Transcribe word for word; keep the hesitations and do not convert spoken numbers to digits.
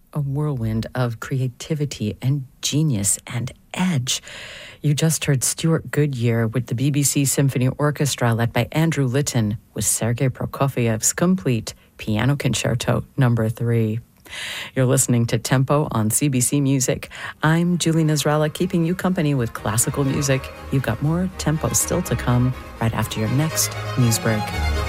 a whirlwind of creativity and genius and edge. You just heard Stuart Goodyear with the B B C Symphony Orchestra led by Andrew Litton with Sergei Prokofiev's complete Piano Concerto number three. You're listening to Tempo on C B C Music. I'm Julie Nasrallah, keeping you company with classical music. You've got more Tempo still to come right after your next news break.